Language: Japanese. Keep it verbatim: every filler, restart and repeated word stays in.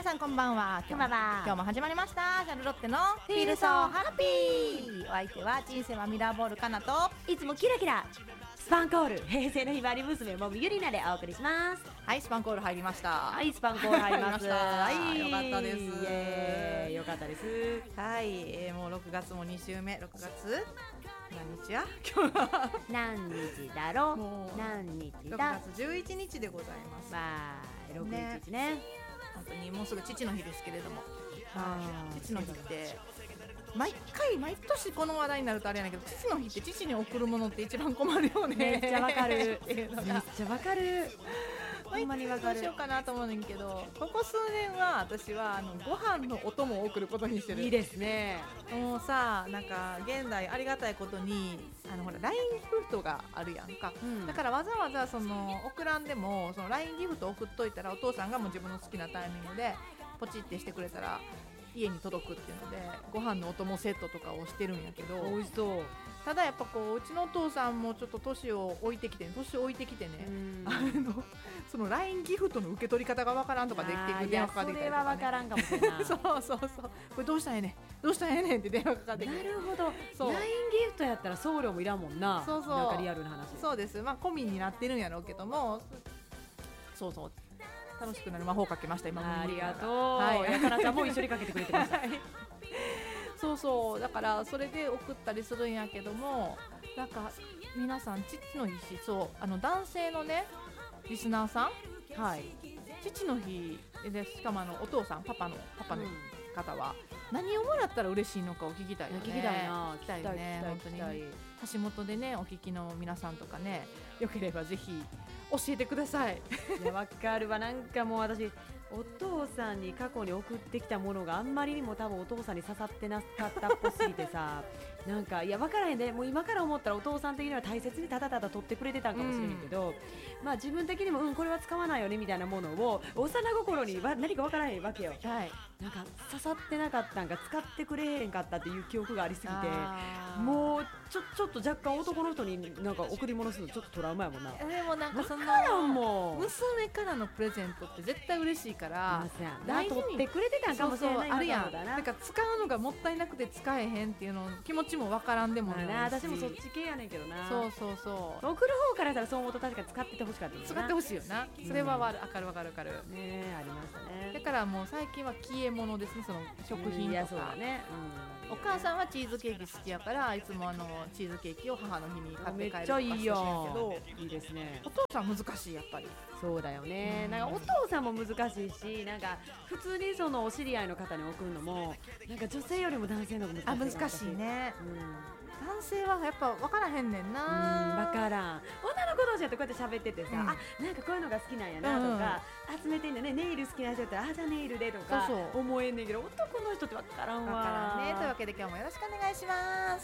さんこんばんは。 こんばんは。 今日も始まりましたシャルロッテのフィールソーハッピー。お相手は人生はミラーボールかなといつもキラキラスパンコール平成のひばり娘もみゆりなでお送りします。 はい、スパンコール入りました。 はい、スパンコール入りましたはい、 はい、 よかったです。 イエーイよかったです。 はい、えー、もうろくがつもに週目。ろくがつ何日や今日は何日だろう。 もう何日ろくだ。 がつじゅういちにちでございます。 まあろくいちいちね。 本当にもうすぐ父の日ですけれども、 あー父の日って毎回毎年この話題になるとあれやねんけど、父の日って父に贈るものって一番困るよね。 めっちゃわかるっていうのめっがちゃわかる。ほんまにわかる。 どうしようかなと思うねんけど、ここ数年は私はあのご飯のお供を贈ることにしてる。 いいですね。 もうさ、なんか現代ありがたいことにあのほら ライン ギフトがあるやんか、 うん、 だからわざわざその送らんでもその ライン ギフト送っといたらお父さんがもう自分の好きなタイミングでポチってしてくれたら家に届くっていうのでご飯のお供セットとかをしてるんやけど、 美味しそう。 ただやっぱこううちのお父さんもちょっと年を置いてきて年を置いてきてね、あのその ライン ギフトの受け取り方がわからんとかできてくる電話かかってきたりとか、ね、 それはわからんかもしれないそうそうそう、これどうしたんやねんどうしたんやねんって電話かかってきて、 なるほど。 そうライン ギフトやったら送料もいらんもんな。 そうそう、 なんかリアルな話。 そうです、まあ込みになってるんやろうけども、そうそう楽しくなる魔法かけました今。 ありがとう。 はい、 やかなちゃんも一緒にかけてくれてました。 そうそう、だからそれで送ったりするんやけども、なんか皆さん父の日、そうあの男性のねリスナーさん、はい、父の日でしかもあのお父さんパパのパパの方は何をもらったら嬉しいのかを聞きたいよね。 聞きたいな。 聞きたいよね。本当に橋本でねお聞きの皆さんとかね、よければぜひ教えてください。 いやわかるわ。なんかもう私お父さんに過去に送ってきたものがあんまりにも多分お父さんに刺さってなかったっぽすぎてさなんかいや分からへんで、もう今から思ったらお父さん的には大切にただただ取ってくれてたんかもしれへんけど、うん、まあ自分的にもうんこれは使わないよねみたいなものを幼心には何か分からへんわけよ、はい、なんか刺さってなかったんか使ってくれへんかったっていう記憶がありすぎて、もうちょちょっと若干男の人になんか贈り物するのちょっとトラウマやもんな。 でもなんかその娘からのプレゼントって絶対嬉しいから大事に取ってくれてたんかもしれない。 あるやん。なんか使うのがもったいなくて使えへんっていうの気持ちもわからんでもないし、 まあ、私もそっち系やねんけどな。 そうそうそう、 送る方からしたらそう思うと確かに使っててほしかったよな。 使ってほしいよな。それはわかるわかるわかるね。ありましたね。 だからもう最近は消え物ですね、その食品とか。いやそうだね、うん、お母さんはチーズケーキ好きやからいつもあのチーズケーキを母の日に買って帰るとかしてるんやけど、 いいですね。 お父さん難しいやっぱり。 そうだよね、うん、なんかお父さんも難しいし、なんか普通にそのお知り合いの方に送るのもなんか女性よりも男性の方が難しい。 あ、難しいね、うん、男性はやっぱ分からへんねんな。 うん、分からん。女の子同士だとこうやって喋っててさ、うん、あ、なんかこういうのが好きなんやなとか、うん、集めてんだね、ネイル好きな人だったらあ、じゃあネイルでとか思えんねんけど、男の人って分からんわ。 分からんね。というわけで今日もよろしくお願いします。